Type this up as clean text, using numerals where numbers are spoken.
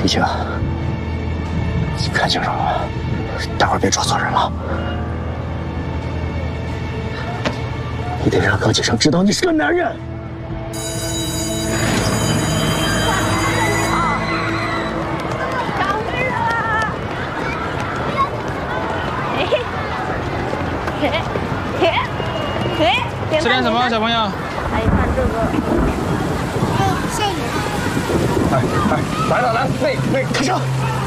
青，你看清楚了，待会儿别抓错人了。你得让高启生知道你是个男人。 吃点什么，小朋友？ 来看这个。哎，下雨了。 来了，开车。